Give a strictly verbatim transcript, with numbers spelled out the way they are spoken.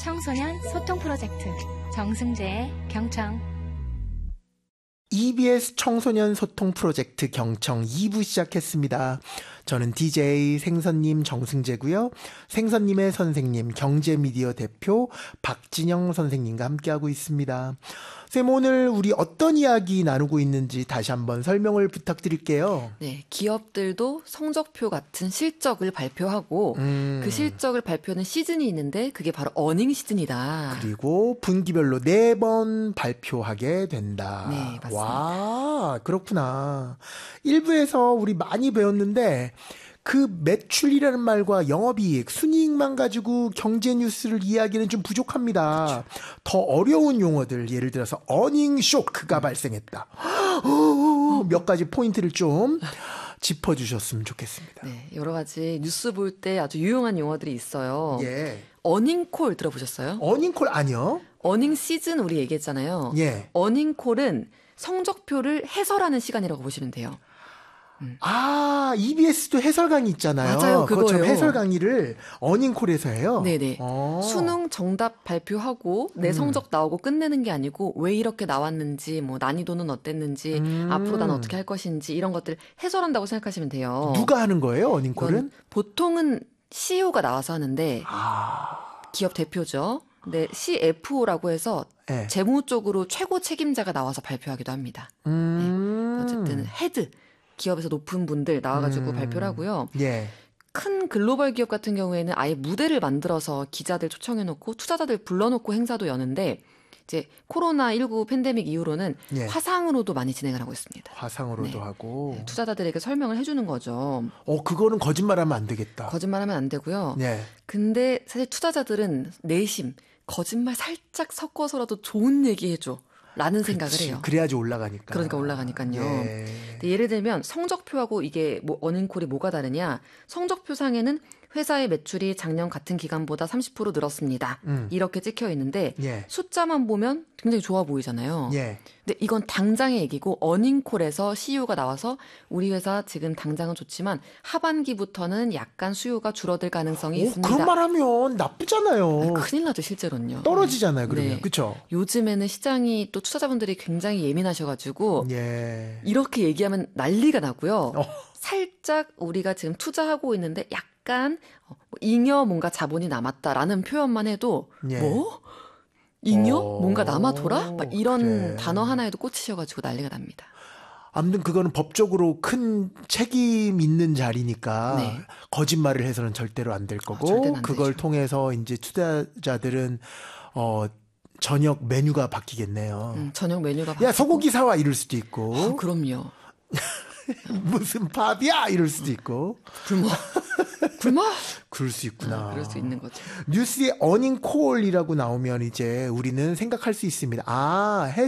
청소년 소통 프로젝트 정승재의 경청. 이비에스 청소년 소통 프로젝트 경청 이 부 시작했습니다. 저는 디제이 생선님 정승재고요. 생선님의 선생님 경제미디어 대표 박진영 선생님과 함께하고 있습니다. 쌤, 오늘 우리 어떤 이야기 나누고 있는지 다시 한번 설명을 부탁드릴게요. 네, 기업들도 성적표 같은 실적을 발표하고 음. 그 실적을 발표하는 시즌이 있는데 그게 바로 어닝 시즌이다. 그리고 분기별로 네 번 발표하게 된다. 네, 맞습니다. 와, 그렇구나. 일 부에서 우리 많이 배웠는데 그 매출이라는 말과 영업이익, 순이익만 가지고 경제 뉴스를 이야기는 좀 부족합니다. 그렇죠. 더 어려운 용어들, 예를 들어서 어닝 쇼크가 음. 발생했다. 몇 가지 포인트를 좀 짚어주셨으면 좋겠습니다. 네, 여러 가지 뉴스 볼 때 아주 유용한 용어들이 있어요. 예. 어닝콜 들어보셨어요? 어닝콜 아니요. 어닝 시즌 우리 얘기했잖아요. 예. 어닝콜은 성적표를 해설하는 시간이라고 보시면 돼요. 음. 아, 이비에스도 해설 강의 있잖아요. 맞아요, 그거예요. 그것처럼 해설 강의를 어닝콜에서 해요. 네네. 오. 수능 정답 발표하고 내 성적 음. 나오고 끝내는 게 아니고 왜 이렇게 나왔는지, 뭐 난이도는 어땠는지, 음. 앞으로 난 어떻게 할 것인지 이런 것들 해설한다고 생각하시면 돼요. 누가 하는 거예요, 어닝콜은? 보통은 씨이오가 나와서 하는데 아. 기업 대표죠. 근데 씨에프오라고 해서 네. 재무 쪽으로 최고 책임자가 나와서 발표하기도 합니다. 음. 네. 어쨌든 헤드. 기업에서 높은 분들 나와가지고 음, 발표를 하고요. 예. 큰 글로벌 기업 같은 경우에는 아예 무대를 만들어서 기자들 초청해놓고 투자자들 불러놓고 행사도 여는데 이제 코로나십구 팬데믹 이후로는 예. 화상으로도 많이 진행을 하고 있습니다. 화상으로도 네. 하고. 네, 투자자들에게 설명을 해주는 거죠. 어, 그거는 거짓말하면 안 되겠다. 거짓말하면 안 되고요. 예. 근데 사실 투자자들은 내심 거짓말 살짝 섞어서라도 좋은 얘기 해줘. 라는 그치, 생각을 해요. 그래야지 올라가니까. 그러니까 올라가니까요. 예. 예를 들면 성적표하고 이게 뭐 어닝콜이 뭐가 다르냐. 성적표상에는 회사의 매출이 작년 같은 기간보다 삼십 퍼센트 늘었습니다. 음. 이렇게 찍혀 있는데 예. 숫자만 보면 굉장히 좋아 보이잖아요. 예. 근데 이건 당장의 얘기고 어닝콜에서 씨이오가 나와서 우리 회사 지금 당장은 좋지만 하반기부터는 약간 수요가 줄어들 가능성이 오, 있습니다. 그런 말 하면 나쁘잖아요. 아, 큰일 나죠, 실제로는요. 떨어지잖아요, 그러면. 네. 그렇죠? 요즘에는 시장이 또 투자자분들이 굉장히 예민하셔가지고 예. 이렇게 얘기하면 난리가 나고요. 어. 살짝 우리가 지금 투자하고 있는데 약간 잉여 뭔가 자본이 남았다라는 표현만 해도 예. 뭐? 잉여? 어. 뭔가 남아돌아? 막 이런 그래. 단어 하나에도 꽂히셔가지고 난리가 납니다. 아무튼 그거는 법적으로 큰 책임 있는 자리니까 네. 거짓말을 해서는 절대로 안 될 거고 어, 그걸 되죠. 통해서 이제 투자자들은 어 저녁 메뉴가 바뀌겠네요. 음, 저녁 메뉴가 바뀌고. 야, 소고기 사와 이럴 수도 있고. 어, 그럼요. 무슨 밥이야 이럴 수도 있고. 굶어. 굶어? 그럴 수 있구나. 아, 그럴 수 있는 거죠. 뉴스에 어닝콜이라고 나오면 이제 우리는 생각할 수 있습니다. 아,